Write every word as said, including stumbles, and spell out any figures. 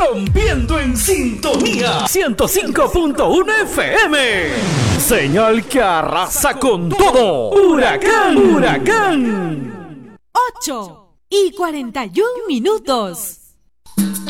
rompiendo en sintonía. ciento cinco punto uno F M. Señal que arrasa con todo. Huracán, huracán. ocho y cuarenta y un minutos.